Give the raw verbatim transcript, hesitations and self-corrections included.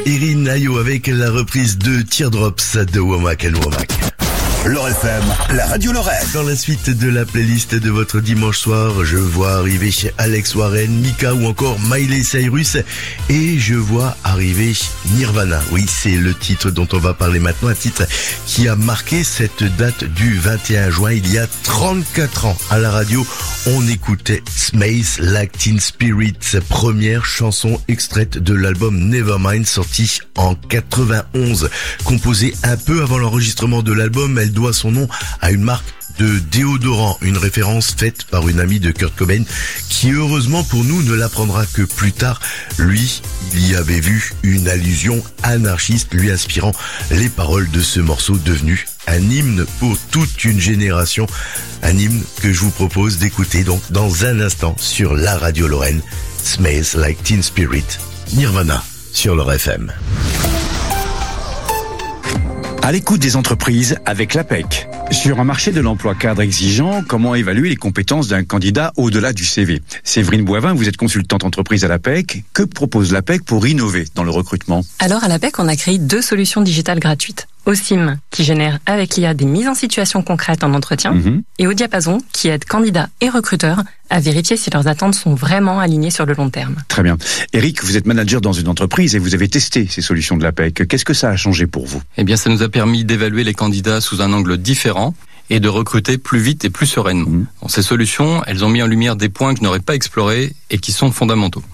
Erin Ayo avec la reprise de Teardrops de Womack and Womack. L'Or F M, la radio Lorraine. Dans la suite de la playlist de votre dimanche soir, je vois arriver Alex Warren, Mika ou encore Miley Cyrus et je vois arriver Nirvana. Oui, c'est le titre dont on va parler maintenant, un titre qui a marqué cette date du vingt et un juin il y a trente-quatre ans. À la radio, on écoutait Smells Like Teen Spirit, sa première chanson extraite de l'album Nevermind sorti en quatre-vingt-onze. Composée un peu avant l'enregistrement de l'album, elle doit son nom à une marque de déodorant, une référence faite par une amie de Kurt Cobain qui heureusement pour nous ne l'apprendra que plus tard. Lui, il y avait vu une allusion anarchiste lui inspirant les paroles de ce morceau devenu un hymne pour toute une génération. Un hymne que je vous propose d'écouter donc dans un instant sur la radio Lorraine. Smells Like Teen Spirit, Nirvana sur l'Or F M. À l'écoute des entreprises avec l'A P E C. Sur un marché de l'emploi cadre exigeant, comment évaluer les compétences d'un candidat au-delà du C V? Séverine Boivin, vous êtes consultante entreprise à l'A P E C. Que propose l'A P E C pour innover dans le recrutement? Alors à l'A P E C, on a créé deux solutions digitales gratuites. Osim, qui génère avec l'I A des mises en situation concrètes en entretien, mmh. et Au Diapason, qui aide candidats et recruteurs à vérifier si leurs attentes sont vraiment alignées sur le long terme. Très bien. Eric, vous êtes manager dans une entreprise et vous avez testé ces solutions de l'A P E C. Qu'est-ce que ça a changé pour vous? Eh bien, ça nous a permis d'évaluer les candidats sous un angle différent et de recruter plus vite et plus sereinement. Mmh. Ces solutions, elles ont mis en lumière des points que je n'aurais pas explorés et qui sont fondamentaux.